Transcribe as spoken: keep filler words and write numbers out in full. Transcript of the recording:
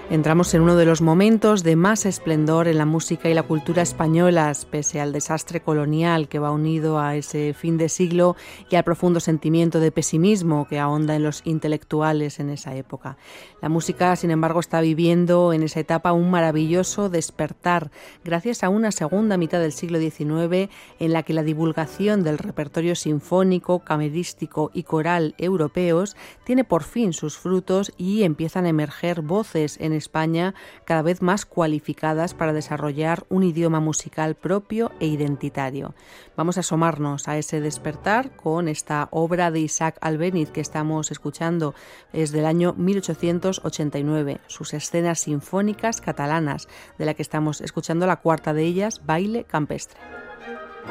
Entramos en uno de los momentos de más esplendor en la música y la cultura españolas, pese al desastre colonial que va unido a ese fin de siglo y al profundo sentimiento de pesimismo que ahonda en los intelectuales en esa época. La música, sin embargo, está viviendo en esa etapa un maravilloso despertar, gracias a una segunda mitad del siglo diecinueve en la que la divulgación del repertorio sinfónico, camerístico y coral europeos tiene por fin sus frutos y empiezan a emerger voces en España cada vez más cualificadas para desarrollar un idioma musical propio e identitario. Vamos a asomarnos a ese despertar con esta obra de Isaac Albéniz que estamos escuchando. Es del año mil ochocientos ochenta y nueve, sus escenas sinfónicas catalanas, de la que estamos escuchando la cuarta de ellas, Baile campestre.